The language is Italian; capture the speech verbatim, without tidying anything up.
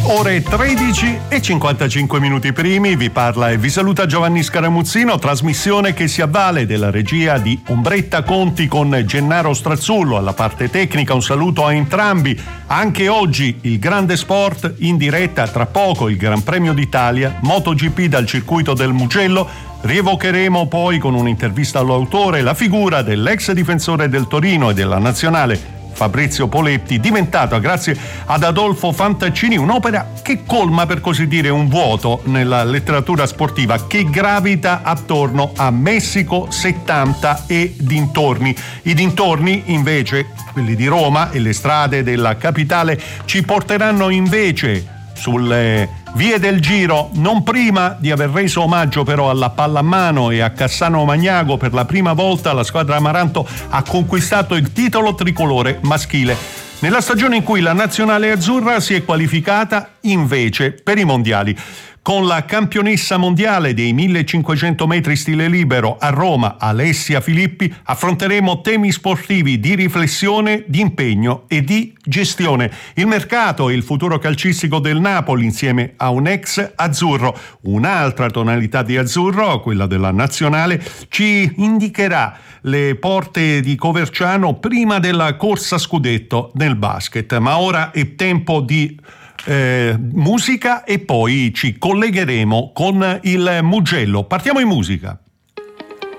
Ore tredici e cinquantacinque minuti primi, vi parla e vi saluta Giovanni Scaramuzzino, trasmissione che si avvale della regia di Ombretta Conti con Gennaro Strazzullo alla parte tecnica. Un saluto a entrambi. Anche oggi il grande sport in diretta, tra poco il Gran Premio d'Italia, MotoGP dal circuito del Mugello. Rievocheremo poi con un'intervista all'autore la figura dell'ex difensore del Torino e della Nazionale Fabrizio Poletti, diventata grazie ad Adolfo Fantaccini un'opera che colma, per così dire, un vuoto nella letteratura sportiva che gravita attorno a Messico settanta e dintorni. I dintorni invece, quelli di Roma e le strade della capitale, ci porteranno invece sulle vie del Giro, non prima di aver reso omaggio però alla pallamano e a Cassano Magnago. Per la prima volta la squadra Amaranto ha conquistato il titolo tricolore maschile, nella stagione in cui la nazionale azzurra si è qualificata invece per i mondiali. Con la campionessa mondiale dei millecinquecento metri stile libero a Roma, Alessia Filippi, affronteremo temi sportivi di riflessione, di impegno e di gestione. Il mercato e il futuro calcistico del Napoli insieme a un ex azzurro. Un'altra tonalità di azzurro, quella della nazionale, ci indicherà le porte di Coverciano prima della corsa scudetto nel basket. Ma ora è tempo di Eh, musica e poi ci collegheremo con il Mugello. Partiamo in musica.